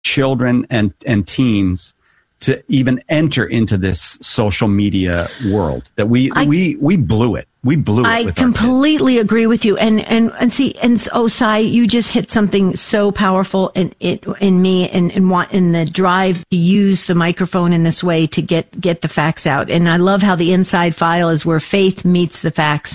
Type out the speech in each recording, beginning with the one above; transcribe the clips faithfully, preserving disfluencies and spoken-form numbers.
children and, and teens to even enter into this social media world. That we I, we we blew it. We blew it. I with completely agree with you. And and and see, and oh, Cy, you just hit something so powerful in it in me, and and want in the drive to use the microphone in this way to get get the facts out. And I love how the inside file is where faith meets the facts.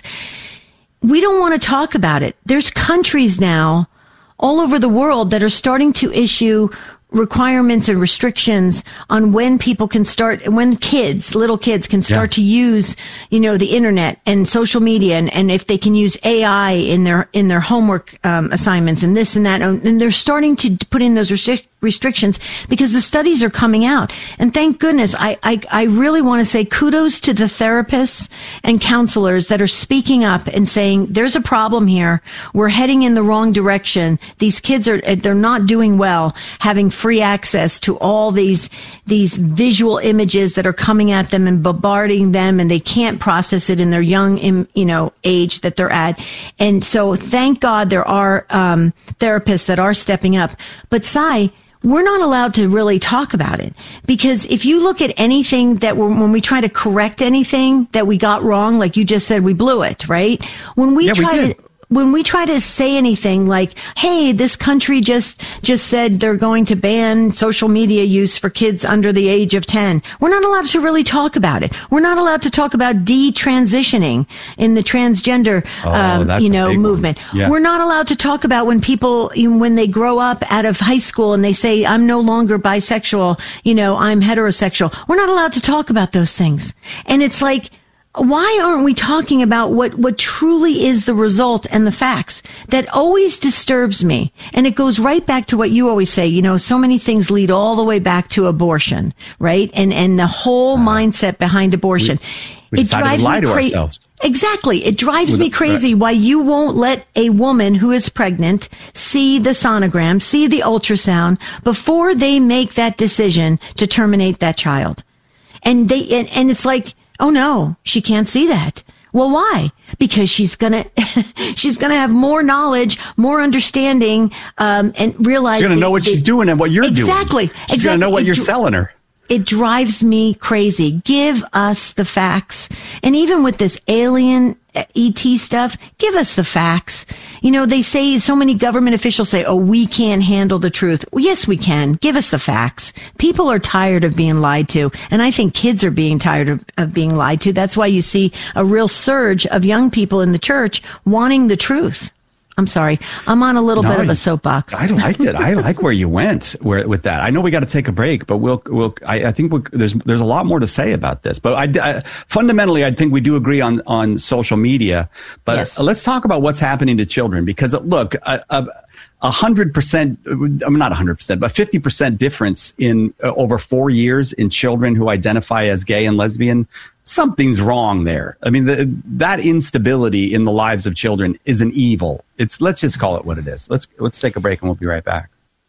We don't want to talk about it. There's countries now all over the world that are starting to issue requirements and restrictions on when people can start, when kids, little kids can start yeah. to use, you know, the internet and social media, and, and if they can use A I in their, in their homework um, assignments and this and that. And they're starting to put in those restrictions. restrictions because the studies are coming out. And thank goodness, I, I, I really want to say kudos to the therapists and counselors that are speaking up and saying, there's a problem here. We're heading in the wrong direction. These kids are, they're not doing well, having free access to all these, these visual images that are coming at them and bombarding them, and they can't process it in their young, you know, age that they're at. And so thank God there are, um, therapists that are stepping up. But Cy, we're not allowed to really talk about it, because if you look at anything that we're, when we try to correct anything that we got wrong, like you just said, we blew it, right? When we yeah, try we to, when we try to say anything like, hey, this country just, just said they're going to ban social media use for kids under the age of ten, we're not allowed to really talk about it. We're not allowed to talk about detransitioning in the transgender, oh, um, you know, movement. Yeah. We're not allowed to talk about when people, when they grow up out of high school and they say, I'm no longer bisexual, you know, I'm heterosexual. We're not allowed to talk about those things. And it's like, why aren't we talking about what, what truly is the result and the facts? That always disturbs me. And it goes right back to what you always say. You know, so many things lead all the way back to abortion, right? And, and the whole uh, mindset behind abortion. We, we it drives to lie me to crazy. ourselves. Exactly. It drives With me a, crazy right. why you won't let a woman who is pregnant see the sonogram, see the ultrasound before they make that decision to terminate that child. And they, and, and it's like, oh no, she can't see that. Well, why? Because she's gonna, she's gonna have more knowledge, more understanding, um, and realize. She's gonna know what they, she's doing and what you're exactly, doing. She's exactly. gonna know what it, you're selling her. It drives me crazy. Give us the facts. And even with this alien E T stuff, give us the facts. You know, they say, so many government officials say, oh, we can't handle the truth. Well, yes, we can. Give us the facts. People are tired of being lied to. And I think kids are being tired of, of being lied to. That's why you see a real surge of young people in the church wanting the truth. I'm sorry. I'm on a little no, bit of a soapbox. I liked it. I like where you went where, with that. I know we got to take a break, but we'll, we'll, I, I think we'll, there's, there's a lot more to say about this, but I, I, fundamentally, I think we do agree on, on social media, but yes. Let's talk about what's happening to children, because look, a, a, a hundred percent, I'm not a hundred percent, but fifty percent difference in uh, over four years in children who identify as gay and lesbian. Something's wrong there. I mean, the, that instability in the lives of children is an evil. It's, let's just call it what it is. Let's, let's take a break and we'll be right back.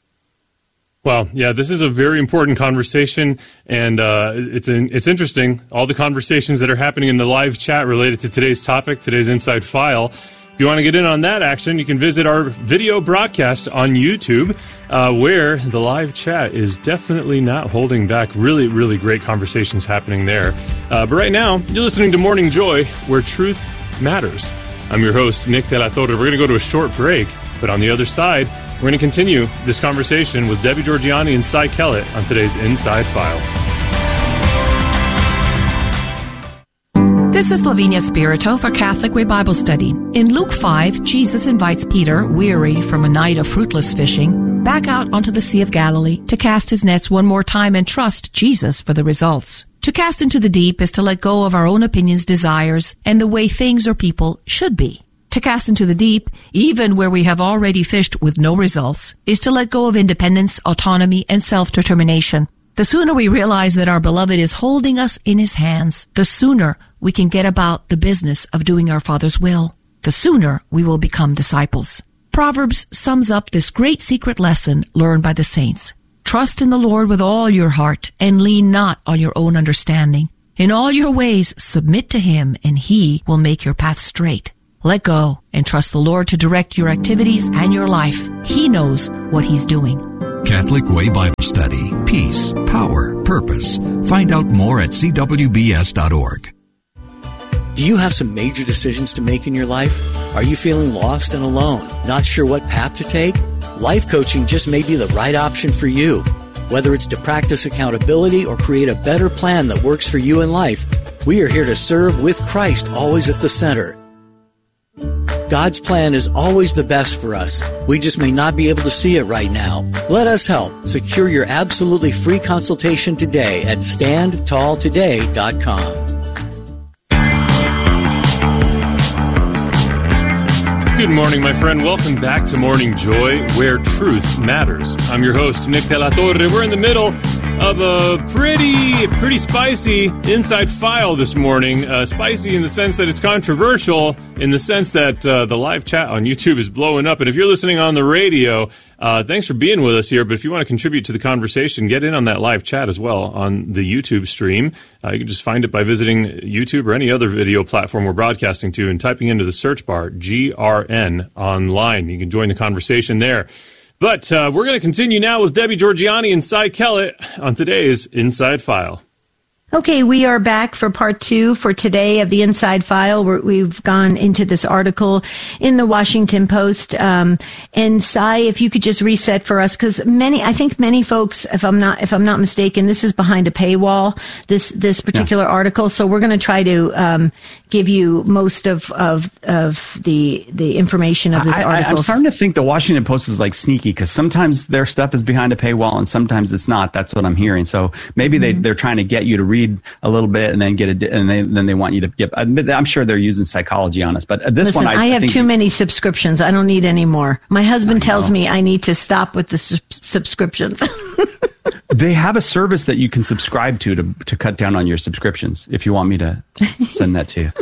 Well, yeah, this is a very important conversation, and uh, it's an, it's interesting, all the conversations that are happening in the live chat related to today's topic, today's Inside File. If you want to get in on that action, you can visit our video broadcast on YouTube, uh, where the live chat is definitely not holding back. Really, really great conversations happening there. Uh, but right now, you're listening to Morning Joy, where truth matters. I'm your host, Nick De La Torre. We're going to go to a short break, but on the other side, we're going to continue this conversation with Debbie Georgianni and Cy Kellett on today's Inside File. This is Lavinia Spirito for Catholic Way Bible Study. In Luke five, Jesus invites Peter, weary from a night of fruitless fishing, back out onto the Sea of Galilee to cast his nets one more time and trust Jesus for the results. To cast into the deep is to let go of our own opinions, desires, and the way things or people should be. To cast into the deep, even where we have already fished with no results, is to let go of independence, autonomy, and self-determination. The sooner we realize that our beloved is holding us in his hands, the sooner we can get about the business of doing our Father's will. The sooner we will become disciples. Proverbs sums up this great secret lesson learned by the saints. Trust in the Lord with all your heart, and lean not on your own understanding. In all your ways submit to him, and he will make your path straight. Let go and trust the Lord to direct your activities and your life. He knows what he's doing. Catholic Way Bible Study. Peace, power, purpose. Find out more at c w b s dot org. Do you have some major decisions to make in your life? Are you feeling lost and alone, not sure what path to take? Life coaching just may be the right option for you. Whether it's to practice accountability or create a better plan that works for you in life, we are here to serve with Christ always at the center. God's plan is always the best for us. We just may not be able to see it right now. Let us help. Secure your absolutely free consultation today at stand tall today dot com. Good morning, my friend. Welcome back to Morning Joy, where truth matters. I'm your host, Nick De La Torre. We're in the middle of a pretty, pretty spicy inside file this morning. Uh, spicy in the sense that it's controversial, in the sense that uh, the live chat on YouTube is blowing up. And if you're listening on the radio, uh, thanks for being with us here. But if you want to contribute to the conversation, get in on that live chat as well on the YouTube stream. Uh, you can just find it by visiting YouTube or any other video platform we're broadcasting to and typing into the search bar G R N online. You can join the conversation there. But uh, we're going to continue now with Debbie Georgianni and Cy Kellett on today's Inside File. Okay, we are back for part two for today of the Inside File. We're, we've gone into this article in the Washington Post. Um, and Cy, if you could just reset for us, because many, I think many folks, if I'm not, if I'm not mistaken, this is behind a paywall. This this particular yeah. article. So we're going to try to um, give you most of of of the the information of this I, article. I, I'm starting to think the Washington Post is like sneaky, because sometimes their stuff is behind a paywall and sometimes it's not. That's what I'm hearing. So maybe mm-hmm. they they're trying to get you to read a little bit and then get it, and they, then they want you to get. I'm sure they're using psychology on us, but this Listen, one, I, I have I think too many subscriptions. I don't need any more. My husband I tells know. me I need to stop with the su- subscriptions. They have a service that you can subscribe to to to cut down on your subscriptions. If you want me to send that to you.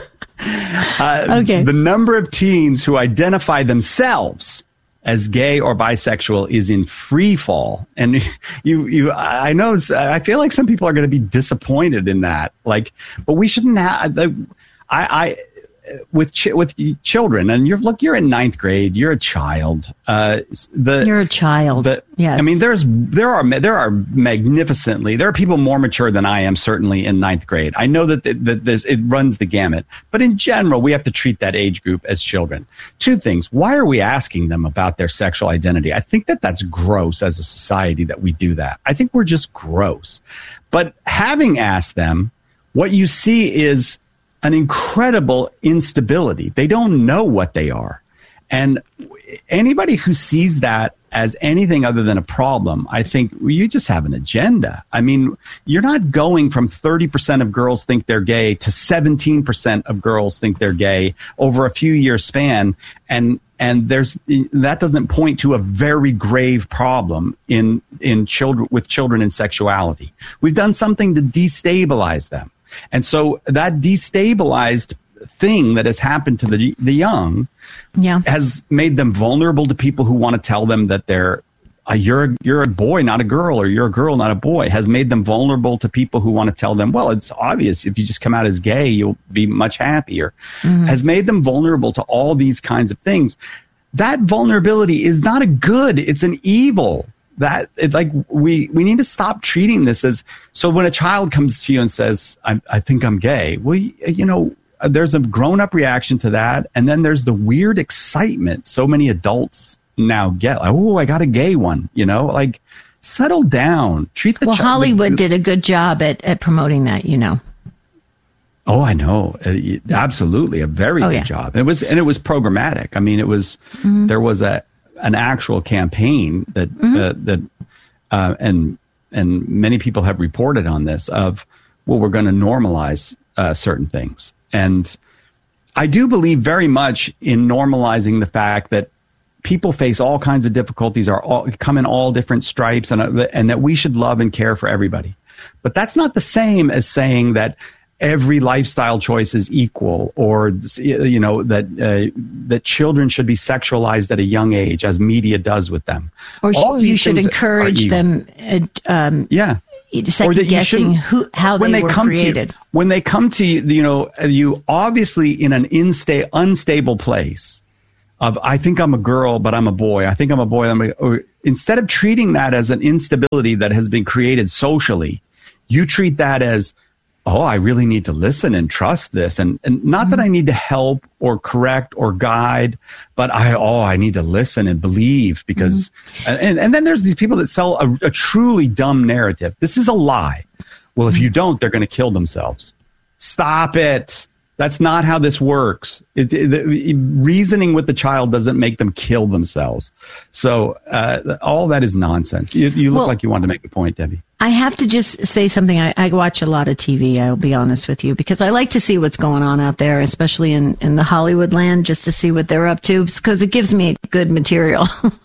uh, okay. The number of teens who identify themselves as gay or bisexual is in free fall. And you, you, I know, I feel like some people are going to be disappointed in that. Like, but we shouldn't have, I, I, with, ch- with children, and you're, look, you're in ninth grade, you're a child. Uh, the, you're a child. The, yes. I mean, there's, there are, there are magnificently, there are people more mature than I am, certainly in ninth grade. I know that, that there's, it runs the gamut, but in general, we have to treat that age group as children. Two things. Why are we asking them about their sexual identity? I think that that's gross as a society that we do that. I think we're just gross. But having asked them, what you see is an incredible instability. They don't know what they are. And anybody who sees that as anything other than a problem, I think you just have an agenda. I mean, you're not going from thirty percent of girls think they're gay to seventeen percent of girls think they're gay over a few year span. And and there's that doesn't point to a very grave problem in in children with children in sexuality. We've done something to destabilize them. And so that destabilized thing that has happened to the the young yeah. has made them vulnerable to people who want to tell them that they're uh, you're you're a boy, not a girl, or you're a girl, not a boy. Has made them vulnerable to people who want to tell them, well, it's obvious if you just come out as gay, you'll be much happier. Mm-hmm. Has made them vulnerable to all these kinds of things. That vulnerability is not a good; it's an evil. That it, like we we need to stop treating this as so. When a child comes to you and says, "I, I think I'm gay," well, you, you know, there's a grown-up reaction to that, and then there's the weird excitement so many adults now get. Like, oh, I got a gay one, you know, like settle down. Treat the well. Chi- Hollywood the, did a good job at at promoting that, you know. Oh, I know, uh, absolutely, a very oh, good yeah. job. It was and it was programmatic. I mean, it was mm-hmm. there was a. an actual campaign that mm-hmm. uh, that uh, and and many people have reported on this of, well, we're going to normalize uh, certain things. And I do believe very much in normalizing the fact that people face all kinds of difficulties, are all, come in all different stripes, and uh, and that we should love and care for everybody. But that's not the same as saying that every lifestyle choice is equal, or, you know, that uh, that children should be sexualized at a young age, as media does with them. Or All you should encourage them, uh, um, yeah, second guessing who how when they, they were come created. To, when they come to you, you know, you obviously in an insta- unstable place. of, I think I'm a girl, but I'm a boy. I think I'm a boy. I'm a, or instead of treating that as an instability that has been created socially, you treat that as, oh, I really need to listen and trust this. And, and not mm-hmm. that I need to help or correct or guide, but I, oh, I need to listen and believe because, mm-hmm. and, and then there's these people that sell a, a truly dumb narrative. This is a lie. Well, if you don't, they're going to kill themselves. Stop it. That's not how this works. It, it, the, reasoning with the child doesn't make them kill themselves. So uh, all that is nonsense. You, you look well, like you wanted to make a point, Debbie. I have to just say something. I, I watch a lot of T V, I'll be honest with you, because I like to see what's going on out there, especially in, in the Hollywood land, just to see what they're up to, because it gives me good material.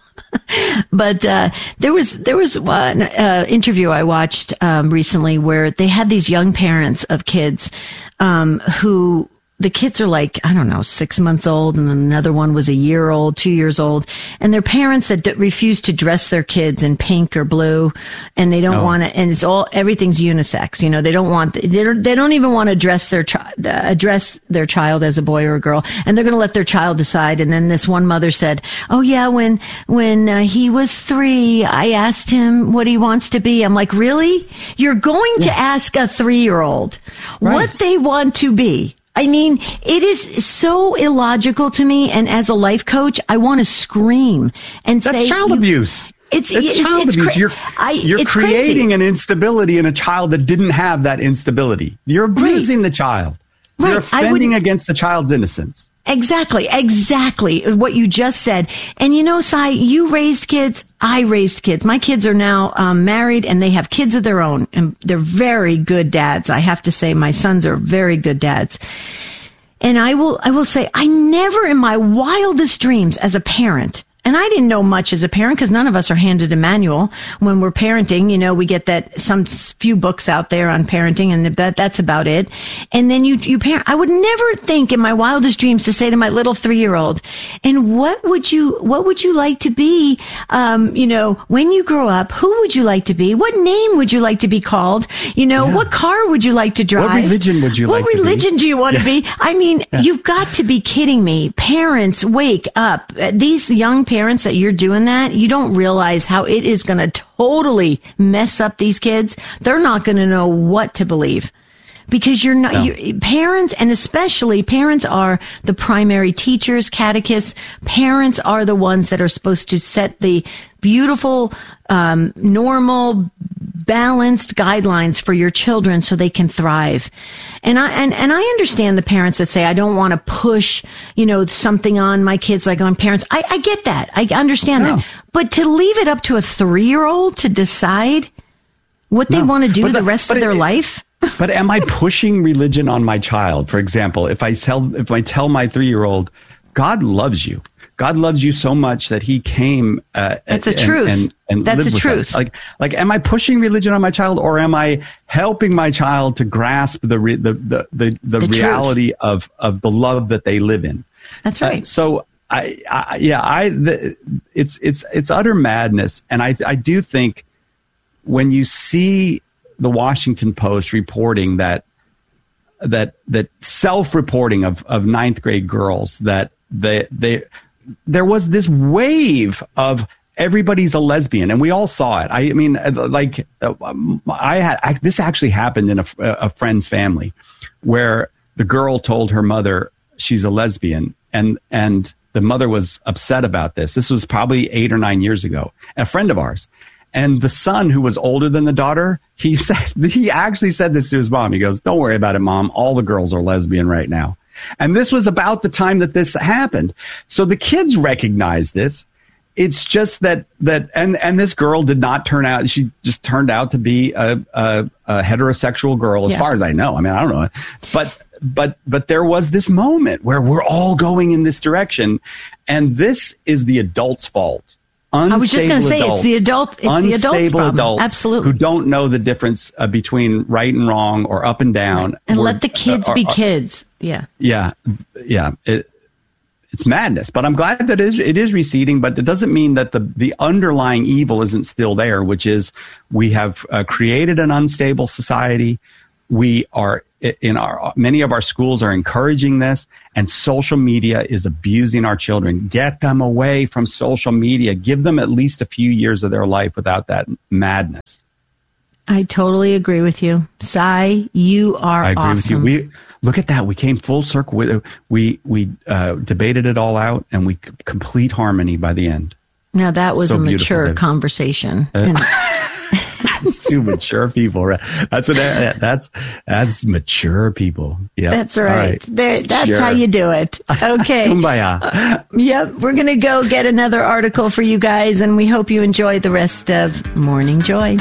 But uh, there was there was one uh, interview I watched um, recently where they had these young parents of kids um, who the kids are like, I don't know, six months old, and then another one was a year old, two years old, and their parents that d- refuse to dress their kids in pink or blue, and they don't oh. want to, and it's all, everything's unisex, you know, they don't want, they don't, they don't even want to dress their child, uh, address their child as a boy or a girl, and they're going to let their child decide. And then this one mother said, oh yeah, when, when uh, he was three, I asked him what he wants to be. I'm like, really? You're going yeah. to ask a three-year-old right. what they want to be? I mean, it is so illogical to me. And as a life coach, I want to scream and That's say, child you, abuse. It's, it's, it's child it's abuse. Cra- you're I, you're it's creating crazy. an instability in a child that didn't have that instability. You're abusing right. the child. Right. You're offending against the child's innocence. Exactly, exactly what you just said. And you know, Sai, you raised kids. I raised kids. My kids are now um, married and they have kids of their own, and they're very good dads. I have to say, my sons are very good dads. And I will, I will say, I never in my wildest dreams as a parent, and I didn't know much as a parent because none of us are handed a manual when we're parenting. You know, we get that some few books out there on parenting, and that that's about it. And then you you parent. I would never think in my wildest dreams to say to my little three year old, "And what would you what would you like to be? Um, you know, when you grow up, who would you like to be? What name would you like to be called? You know, yeah. what car would you like to drive? What religion would you what like to be? What religion do you want yeah. to be? I mean, yeah. you've got to be kidding me. Parents, wake up. These young parents. Parents that you're doing that, you don't realize how it is going to totally mess up these kids. They're not going to know what to believe because you're not, no. you, parents, and especially parents are the primary teachers, catechists. Parents are the ones that are supposed to set the beautiful, um, normal, balanced guidelines for your children so they can thrive. And I, and, and I understand the parents that say, I don't want to push, you know, something on my kids like on parents. I, I get that. I understand no. that. But to leave it up to a three-year-old to decide what they no. want to do the, the rest of their it, life. But am I pushing religion on my child? For example, if I tell, if I tell my three-year-old, God loves you. God loves you so much that he came. Uh, That's a and, truth. And, and That's lived a with truth. Us. Like, like, am I pushing religion on my child, or am I helping my child to grasp the re, the the the, the, the reality truth. of of the love that they live in? That's right. Uh, so I, I yeah I the, it's it's it's utter madness, and I I do think when you see the Washington Post reporting that that that self-reporting of of ninth grade girls that they they there was this wave of everybody's a lesbian, and we all saw it. I mean, like I had I, this actually happened in a, a friend's family, where the girl told her mother she's a lesbian, and and the mother was upset about this. This was probably eight or nine years ago. A friend of ours. And the son, who was older than the daughter, he said, he actually said this to his mom. He goes, "Don't worry about it, Mom. All the girls are lesbian right now." And this was about the time that this happened. So the kids recognized it. It's just that, that, and, and this girl did not turn out, she just turned out to be a, a, a heterosexual girl, as yeah. far as I know. I mean, I don't know. But, but, but there was this moment where we're all going in this direction. And this is the adult's fault. Unstable I was just going to say adults, it's the adult, it's the adults problem. Adults Absolutely. Who don't know the difference uh, between right and wrong or up and down. Right. And or, let the kids uh, be uh, kids. Yeah. Yeah. Yeah. It, it's madness, but I'm glad that it is, it is receding, but it doesn't mean that the, the underlying evil isn't still there, which is we have uh, created an unstable society. We are in our, many of our schools are encouraging this, and social media is abusing our children. Get them away from social media. Give them at least a few years of their life without that madness. I totally agree with you. Sai, you are I agree awesome. with you. We, look at that. We came full circle. We, we, we uh, debated it all out, and we c- complete harmony by the end. Now, that was so a mature David. conversation. Uh, That's two mature people. Right? That's what that, that's that's mature people. Yeah, that's right. right. There, that's sure. how you do it. Okay. Kumbaya. Uh, yep. We're going to go get another article for you guys, and we hope you enjoy the rest of Morning Joy.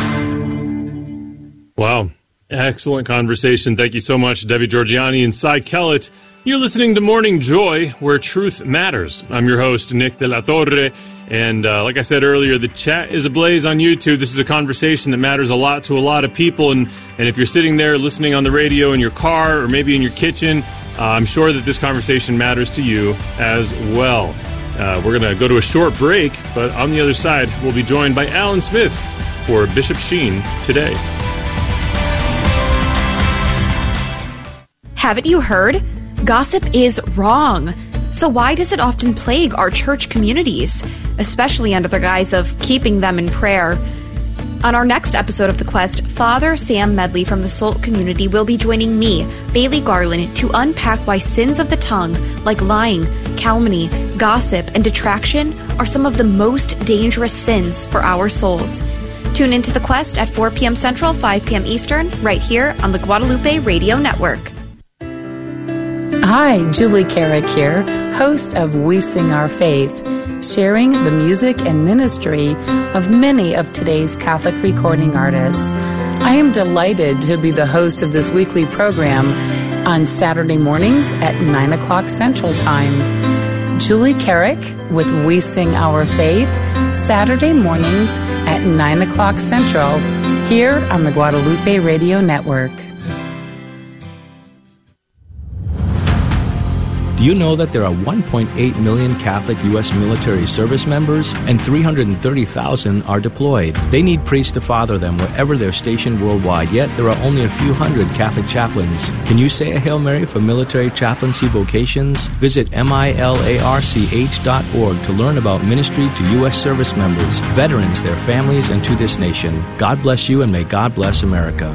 Wow. Excellent conversation. Thank you so much, Debbie Georgianni and Sai Kellett. You're listening to Morning Joy, where truth matters. I'm your host, Nick de la Torre, and uh, like I said earlier, the chat is ablaze on YouTube. This is a conversation that matters a lot to a lot of people, and, and if you're sitting there listening on the radio in your car or maybe in your kitchen, uh, I'm sure that this conversation matters to you as well. Uh, we're going to go to a short break, but on the other side, we'll be joined by Alan Smith for Bishop Sheen Today. Haven't you heard? Gossip is wrong. So why does it often plague our church communities, especially under the guise of keeping them in prayer? On our next episode of The Quest, Father Sam Medley from the Salt community will be joining me, Bailey Garland, to unpack why sins of the tongue, like lying, calumny, gossip, and detraction, are some of the most dangerous sins for our souls. Tune into The Quest at four p.m. Central, five p.m. Eastern, right here on the Guadalupe Radio Network. Hi, Julie Carrick here, host of We Sing Our Faith, sharing the music and ministry of many of today's Catholic recording artists. I am delighted to be the host of this weekly program on Saturday mornings at nine o'clock Central Time. Julie Carrick with We Sing Our Faith, Saturday mornings at nine o'clock Central, here on the Guadalupe Radio Network. Do you know that there are one point eight million Catholic U S military service members and three hundred thirty thousand are deployed? They need priests to father them wherever they're stationed worldwide, yet there are only a few hundred Catholic chaplains. Can you say a Hail Mary for military chaplaincy vocations? Visit milarch dot org to learn about ministry to U S service members, veterans, their families, and to this nation. God bless you, and may God bless America.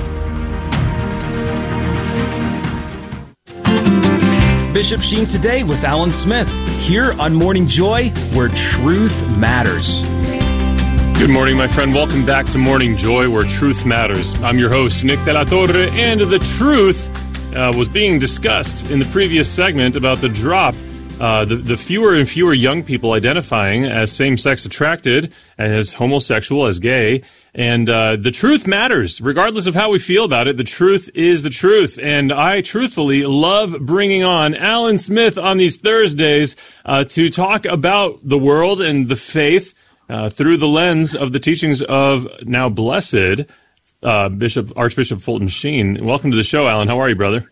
Bishop Sheen Today with Alan Smith, here on Morning Joy, where truth matters. Good morning, my friend. Welcome back to Morning Joy, where truth matters. I'm your host, Nick de la Torre, and the truth uh, was being discussed in the previous segment about the drop. Uh, the, the fewer and fewer young people identifying as same-sex attracted, as homosexual, as gay. And uh, the truth matters. Regardless of how we feel about it, the truth is the truth. And I truthfully love bringing on Alan Smith on these Thursdays uh, to talk about the world and the faith uh, through the lens of the teachings of now blessed uh, Bishop Archbishop Fulton Sheen. Welcome to the show, Alan. How are you, brother?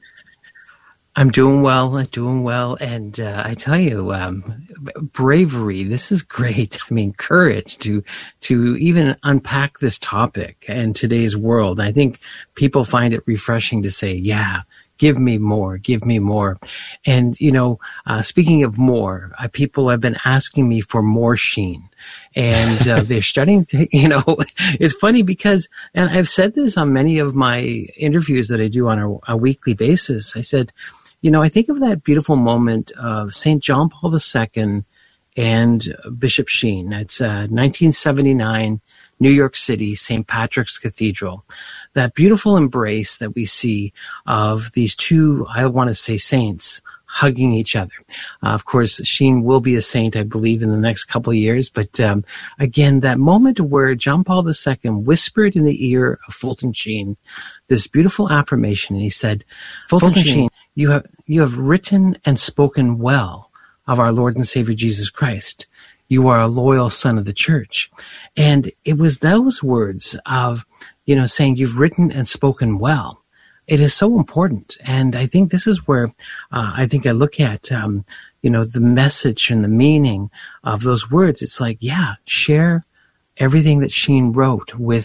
I'm doing well, doing well, and uh, I tell you, um, bravery, this is great. I mean, courage to to even unpack this topic in today's world. I think people find it refreshing to say, yeah, give me more, give me more. And, you know, uh, speaking of more, uh, people have been asking me for more Sheen. And uh, they're starting to, you know, it's funny because, and I've said this on many of my interviews that I do on a, a weekly basis. I said, you know, I think of that beautiful moment of Saint John Paul the Second and Bishop Sheen. It's uh, nineteen seventy-nine, New York City, Saint Patrick's Cathedral. That beautiful embrace that we see of these two, I want to say, saints hugging each other. Uh, of course, Sheen will be a saint, I believe, in the next couple of years. But um, again, that moment where John Paul the Second whispered in the ear of Fulton Sheen this beautiful affirmation, and he said, Fulton, Fulton Sheen, you have you have written and spoken well of our Lord and Savior Jesus Christ. You are a loyal son of the church. And it was those words of, you know, saying you've written and spoken well. It is so important. And I think this is where uh, I think I look at, um, you know, the message and the meaning of those words. It's like, yeah, share everything that Sheen wrote with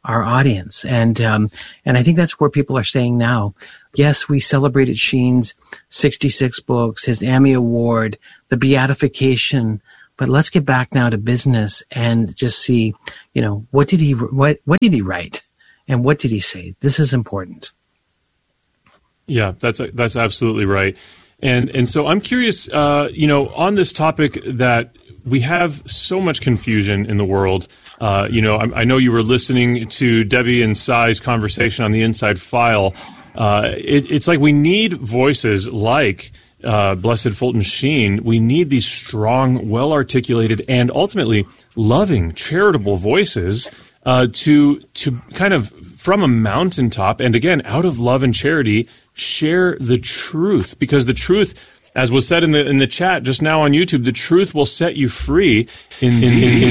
our audience. And, um, and I think that's where people are saying now. Yes, we celebrated Sheen's sixty-six books, his Emmy Award, the beatification, but let's get back now to business and just see, you know, what did he, what, what did he write and what did he say? This is important. Yeah, that's, that's absolutely right. And, and so I'm curious, uh, you know, on this topic that we have so much confusion in the world. Uh, you know, I, I know you were listening to Debbie and Sai's conversation on the Inside File. Uh, it, it's like we need voices like uh, Blessed Fulton Sheen. We need these strong, well-articulated, and ultimately loving, charitable voices uh, to to kind of from a mountaintop, and again, out of love and charity, share the truth, because the truth, as was said in the in the chat just now on YouTube, the truth will set you free. Indeed.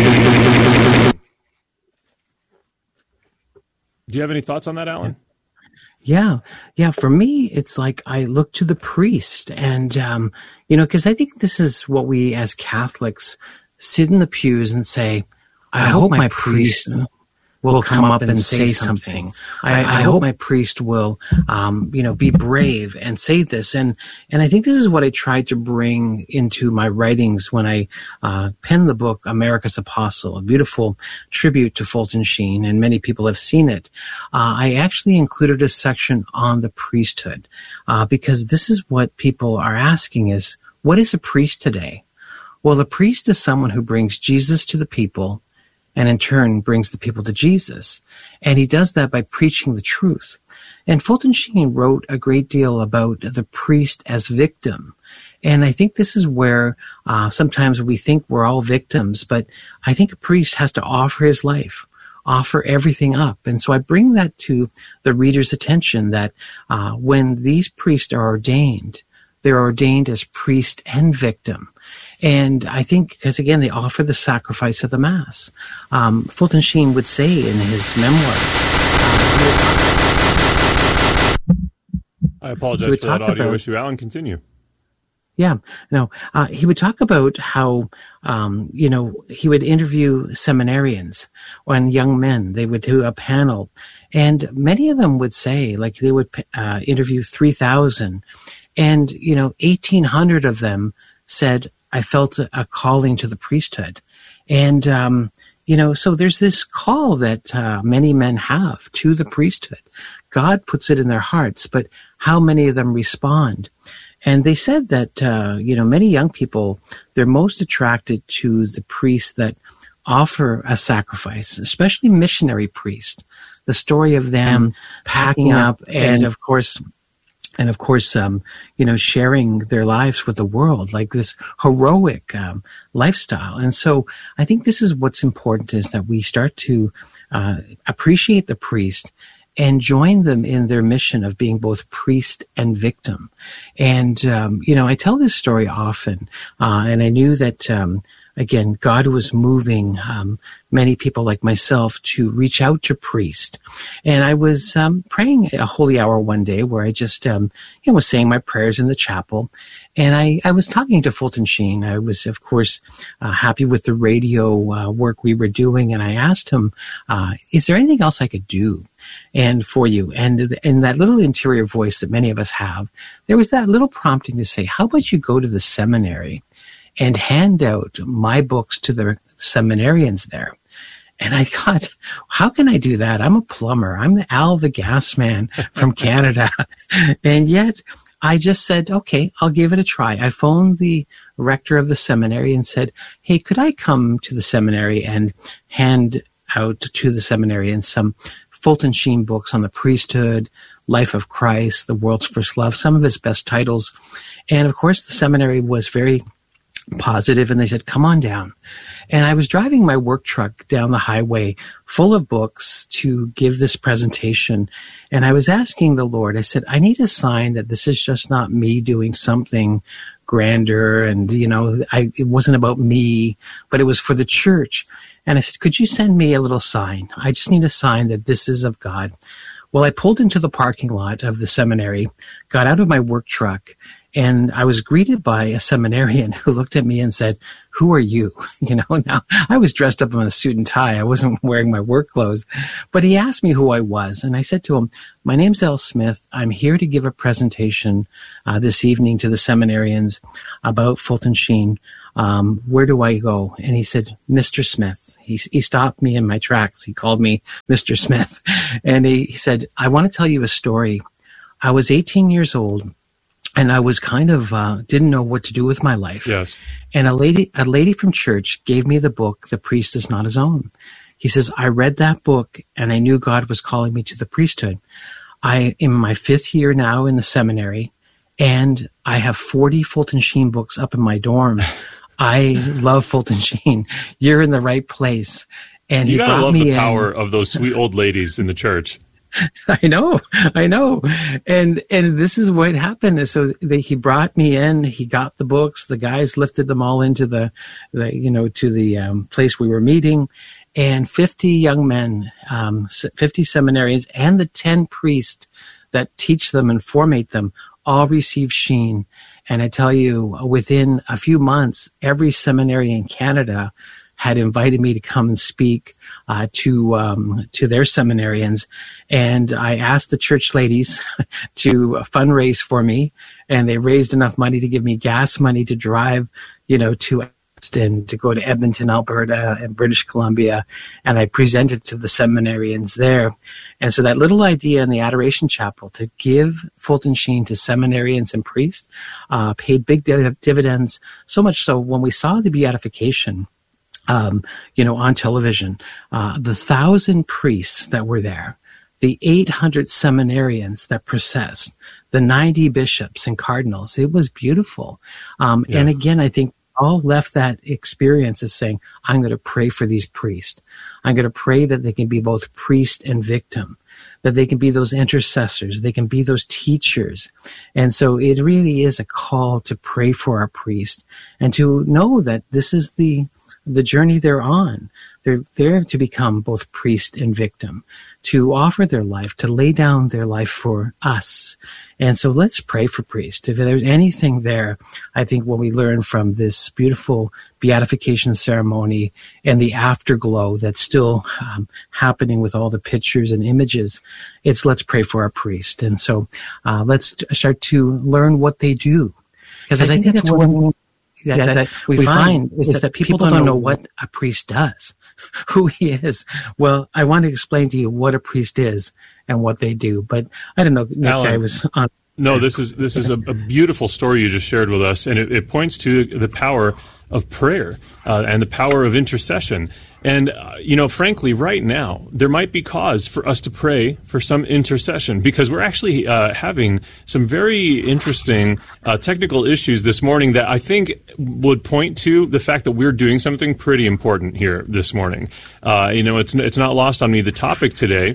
Do you have any thoughts on that, Alan? Yeah, yeah. For me, it's like I look to the priest, and um, you know, because I think this is what we as Catholics sit in the pews and say, "I, I hope, hope my priest." priest will come up and say something. I, I hope my priest will, um, you know, be brave and say this. And, and I think this is what I tried to bring into my writings when I, uh, penned the book, America's Apostle, a beautiful tribute to Fulton Sheen, and many people have seen it. Uh, I actually included a section on the priesthood, uh, because this is what people are asking is, what is a priest today? Well, the priest is someone who brings Jesus to the people, and in turn brings the people to Jesus. And he does that by preaching the truth. And Fulton Sheen wrote a great deal about the priest as victim. And I think this is where uh, sometimes we think we're all victims, but I think a priest has to offer his life, offer everything up. And so I bring that to the reader's attention that uh, when these priests are ordained, they're ordained as priest and victim. And I think, because again, they offer the sacrifice of the Mass. Um, Fulton Sheen would say in his memoir. Uh, I apologize for that audio about, issue. Alan, continue. Yeah, no, uh, he would talk about how, um, you know, he would interview seminarians and young men. They would do a panel, and many of them would say, like, they would uh, interview three thousand, and, you know, eighteen hundred of them said, I felt a, a calling to the priesthood. And, um, you know, so there's this call that uh, many men have to the priesthood. God puts it in their hearts, but how many of them respond? And they said that, uh, you know, many young people, they're most attracted to the priests that offer a sacrifice, especially missionary priests. The story of them packing up and, of course, And of course, um, you know, sharing their lives with the world, like this heroic um, lifestyle. And so I think this is what's important, is that we start to uh, appreciate the priest and join them in their mission of being both priest and victim. And, um, you know, I tell this story often, uh, and I knew that, um, again, God was moving um, many people like myself to reach out to priest. And I was um, praying a holy hour one day where I just um, you know, was saying my prayers in the chapel. And I, I was talking to Fulton Sheen. I was, of course, uh, happy with the radio uh, work we were doing. And I asked him, uh, is there anything else I could do and for you? And in that little interior voice that many of us have, there was that little prompting to say, how about you go to the seminary and hand out my books to the seminarians there? And I thought, how can I do that? I'm a plumber. I'm the Al the gas man from Canada. And yet I just said, okay, I'll give it a try. I phoned the rector of the seminary and said, hey, could I come to the seminary and hand out to the seminarians some Fulton Sheen books on the priesthood, Life of Christ, The World's First Love, some of his best titles. And of course, the seminary was very positive, and they said, come on down. And I was driving my work truck down the highway full of books to give this presentation. And I was asking the Lord, I said, I need a sign that this is just not me doing something grander. And, you know, I, it wasn't about me, but it was for the church. And I said, could you send me a little sign? I just need a sign that this is of God. Well, I pulled into the parking lot of the seminary, got out of my work truck, And I was greeted by a seminarian who looked at me and said, "Who are you?" You know, now I was dressed up in a suit and tie. I wasn't wearing my work clothes, but he asked me who I was. And I said to him, "My name's Al Smith. I'm here to give a presentation uh, this evening to the seminarians about Fulton Sheen. Um, where do I go?" And he said, "Mister Smith." He, he stopped me in my tracks. He called me Mister Smith. And he, he said, "I want to tell you a story. I was eighteen years old. And I was kind of, uh, didn't know what to do with my life. Yes. And a lady, a lady from church gave me the book, The Priest is Not His Own. He says, I read that book and I knew God was calling me to the priesthood. I am in my fifth year now in the seminary and I have forty Fulton Sheen books up in my dorm. I love Fulton Sheen. You're in the right place." And you he gotta brought love me the in. power of those sweet old ladies in the church. I know, I know. And, and this is what happened. So they, he brought me in, he got the books, the guys lifted them all into the, the you know, to the um, place we were meeting, and fifty young men, um, fifty seminarians, and the ten priests that teach them and formate them all receive Sheen. And I tell you, within a few months, every seminary in Canada had invited me to come and speak uh, to um, to their seminarians, and I asked the church ladies to fundraise for me, and they raised enough money to give me gas money to drive, you know, to and to go to Edmonton, Alberta, and British Columbia, and I presented to the seminarians there. And so that little idea in the Adoration Chapel to give Fulton Sheen to seminarians and priests uh, paid big div- dividends. So much so when we saw the beatification, Um, you know, on television, uh, the thousand priests that were there, the eight hundred seminarians that processed, the ninety bishops and cardinals, it was beautiful. Um, yeah. And again, I think all left that experience as saying, I'm going to pray for these priests. I'm going to pray that they can be both priest and victim, that they can be those intercessors, they can be those teachers. And so it really is a call to pray for our priests and to know that this is the the journey they're on. They're there to become both priest and victim, to offer their life, to lay down their life for us. And so let's pray for priests. If there's anything there, I think what we learn from this beautiful beatification ceremony and the afterglow that's still um, happening with all the pictures and images, it's let's pray for our priest. And so uh, let's start to learn what they do. Because I, I think that's one thing That, that, that we, we find is that, that people don't know what a priest does, who he is. Well, I want to explain to you what a priest is and what they do. But I don't know, Nick, Alan, I was on. No, this is this is a, a beautiful story you just shared with us, and it, it points to the power of prayer uh, and the power of intercession. And, uh, you know, frankly, right now, there might be cause for us to pray for some intercession because we're actually uh, having some very interesting uh, technical issues this morning that I think would point to the fact that we're doing something pretty important here this morning. Uh, you know, it's it's not lost on me. The topic today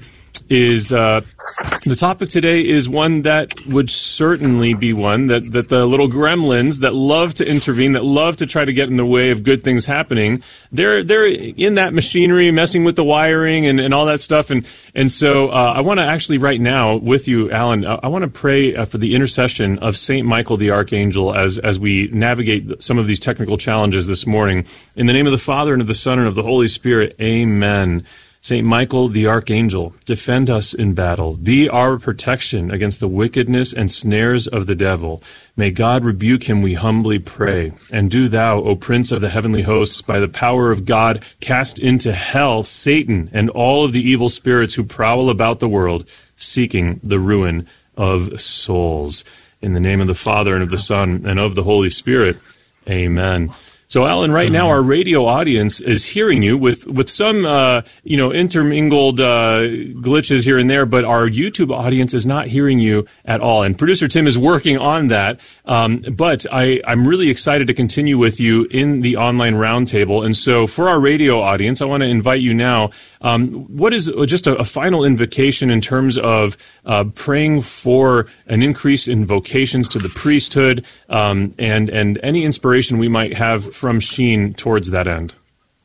is uh, the topic today is one that would certainly be one that, that the little gremlins that love to intervene, that love to try to get in the way of good things happening, they're they're in that machinery, messing with the wiring and, and all that stuff. And and so uh, I want to actually right now with you, Alan, I, I want to pray uh, for the intercession of Saint Michael the Archangel as as we navigate some of these technical challenges this morning. In the name of the Father and of the Son and of the Holy Spirit, amen. Saint Michael the Archangel, defend us in battle. Be our protection against the wickedness and snares of the devil. May God rebuke him, we humbly pray. And do thou, O Prince of the heavenly hosts, by the power of God, cast into hell Satan and all of the evil spirits who prowl about the world, seeking the ruin of souls. In the name of the Father and of the Son and of the Holy Spirit, amen. So, Alan, right now our radio audience is hearing you with, with some, uh, you know, intermingled uh, glitches here and there, but our YouTube audience is not hearing you at all. And producer Tim is working on that. Um, but I, I'm really excited to continue with you in the online roundtable. And so for our radio audience, I want to invite you now. Um, what is just a, a final invocation in terms of uh, praying for an increase in vocations to the priesthood um, and, and any inspiration we might have from Sheen towards that end?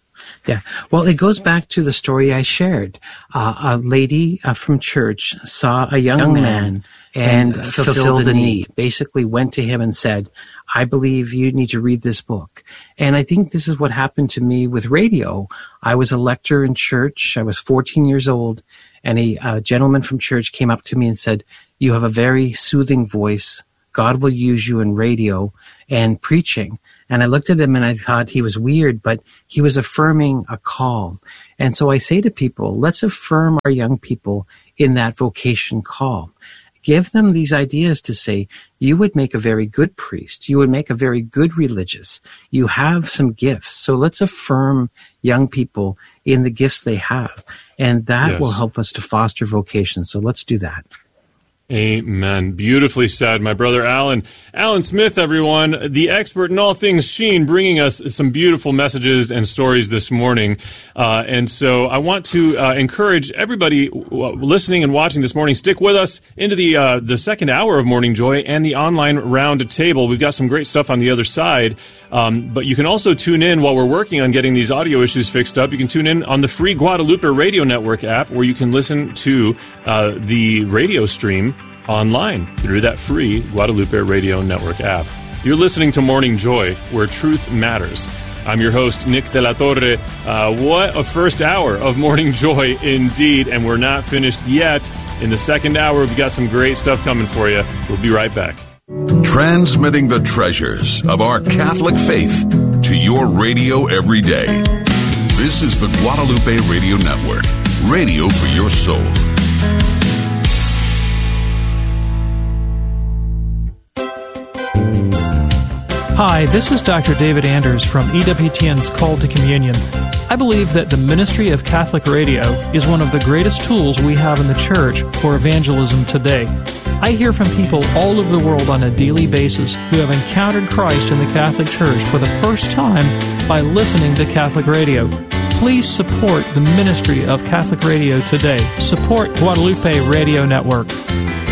Yeah. Well, it goes back to the story I shared. Uh, a lady uh, from church saw a young, young man, man and, and fulfilled, fulfilled a need. Basically went to him and said, I believe you need to read this book. And I think this is what happened to me with radio. I was a lector in church. I was fourteen years old, and a uh, gentleman from church came up to me and said, you have a very soothing voice. God will use you in radio and preaching. And I looked at him and I thought he was weird, but he was affirming a call. And so I say to people, let's affirm our young people in that vocation call. Give them these ideas to say, you would make a very good priest. You would make a very good religious. You have some gifts. So let's affirm young people in the gifts they have. And that yes. will help us to foster vocation. So let's do that. Amen. Beautifully said, my brother Alan. Alan Smith, everyone, the expert in all things Sheen, bringing us some beautiful messages and stories this morning. Uh, and so I want to uh, encourage everybody listening and watching this morning, stick with us into the uh, the second hour of Morning Joy and the online round table. We've got some great stuff on the other side. Um, but you can also tune in while we're working on getting these audio issues fixed up. You can tune in on the free Guadalupe Radio Network app, where you can listen to uh, the radio stream online through that free Guadalupe Radio Network app. You're listening to Morning Joy, where truth matters. I'm your host, Nick De La Torre. Uh, what a first hour of Morning Joy indeed, and we're not finished yet. In the second hour, we've got some great stuff coming for you. We'll be right back. Transmitting the treasures of our Catholic faith to your radio every day. This is the Guadalupe Radio Network, radio for your soul. Hi, this is Doctor David Anders from E W T N's Call to Communion. I believe that the ministry of Catholic radio is one of the greatest tools we have in the Church for evangelism today. I hear from people all over the world on a daily basis who have encountered Christ in the Catholic Church for the first time by listening to Catholic radio. Please support the ministry of Catholic radio today. Support Guadalupe Radio Network.